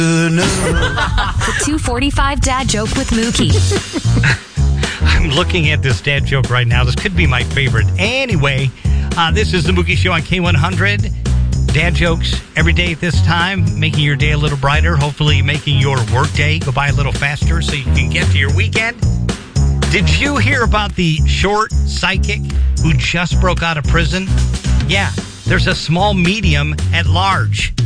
The 245 Dad Joke with Mookie. I'm looking at this dad joke right now. This could be my favorite. Anyway, this is the Mookie Show on K100. Dad jokes every day at this time, making your day a little brighter, hopefully making your work day go by a little faster so you can get to your weekend. Did you hear about the short psychic who just broke out of prison? Yeah, there's a small medium at large.